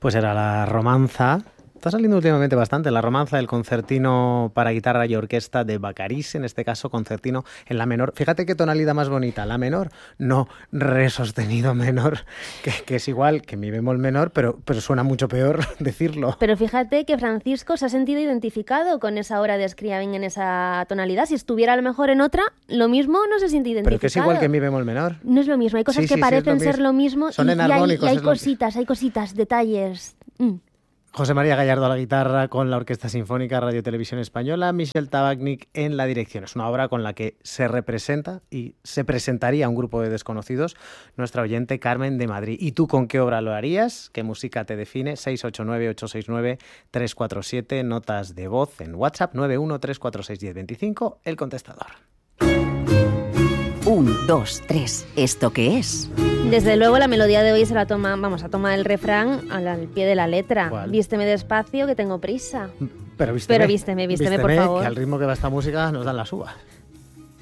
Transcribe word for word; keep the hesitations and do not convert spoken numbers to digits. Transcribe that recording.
Pues era la romanza. Está saliendo últimamente bastante la romanza del concertino para guitarra y orquesta de Vaccarís, en este caso concertino en la menor. Fíjate qué tonalidad más bonita, la menor, no re sostenido menor, que, que es igual que mi bemol menor, pero, pero suena mucho peor decirlo. Pero fíjate que Francisco se ha sentido identificado con esa obra de Scriabin en esa tonalidad. Si estuviera a lo mejor en otra, lo mismo no se siente identificado. Pero que es igual que mi bemol menor. No es lo mismo, hay cosas sí, que sí, parecen sí, es lo ser lo mismo. Son y, enarmónicos. y hay, y hay es lo... cositas, hay cositas, detalles. Mm. José María Gallardo a la guitarra con la Orquesta Sinfónica Radio Televisión Española, Michel Tabachnik en la dirección. Es una obra con la que se representa y se presentaría a un grupo de desconocidos nuestra oyente Carmen de Madrid. ¿Y tú con qué obra lo harías? ¿Qué música te define? seis ocho nueve, ocho seis nueve, tres cuatro siete, notas de voz en WhatsApp nueve uno tres cuatro seis uno cero dos cinco, el contestador. Un, dos, tres. ¿Esto qué es? Desde luego la melodía de hoy se la toma, vamos a tomar el refrán al, al pie de la letra. ¿Cuál? Vísteme despacio que tengo prisa. Pero vísteme, Pero vísteme, vísteme, vísteme por favor. Que al ritmo que va esta música nos dan las uvas.